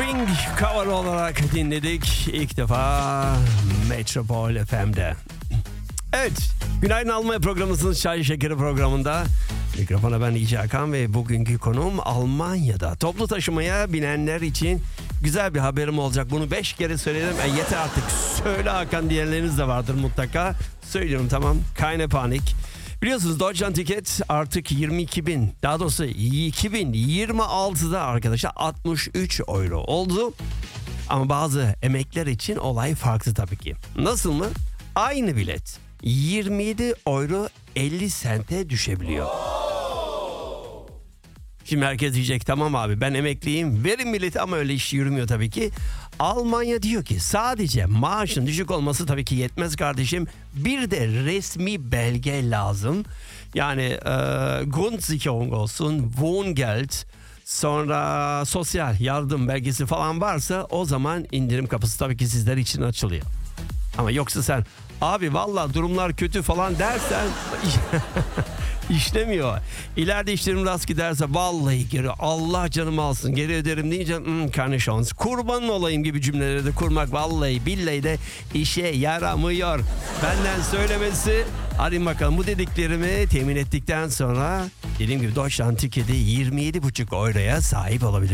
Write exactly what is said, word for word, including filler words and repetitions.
Ring cover olarak dinledik. İlk defa Metropol F M'de. Evet, Günaydın Almanya programımızın Çay Şekeri programında. Mikrofona ben İlci Hakan ve bugünkü konuğum Almanya'da. Toplu taşımaya binenler için güzel bir haberim olacak. Bunu beş kere söyledim. E yeter artık, söyle Hakan diyenleriniz de vardır mutlaka. Söylüyorum, tamam, keine panik. Biliyorsunuz Deutschland Ticket artık yirmi iki bin, daha doğrusu iki bin yirmi altıda arkadaşlar altmış üç euro oldu. Ama bazı emekler için olay farklı tabii ki. Nasıl mı? Aynı bilet yirmi yedi euro elli sente düşebiliyor. Şimdi herkes diyecek tamam abi ben emekliyim, verin bileti, ama öyle iş yürümüyor tabii ki. Almanya diyor ki sadece maaşın düşük olması tabii ki yetmez kardeşim. Bir de resmi belge lazım. Yani e, Grundsicherung olsun, Wohngeld, sonra sosyal yardım belgesi falan varsa o zaman indirim kapısı tabii ki sizler için açılıyor. Ama yoksa sen abi vallahi durumlar kötü falan dersen işlemiyor. İleride işlerim rast giderse vallahi geri Allah canımı alsın geri öderim deyince hmm, keine Chance. Kurban olayım gibi cümleleri de kurmak vallahi billahi de işe yaramıyor. Benden söylemesi. Hadi bakalım, bu dediklerimi temin ettikten sonra dediğim gibi Deutschland Ticket'i yirmi yedi buçuk euroya sahip olabilir.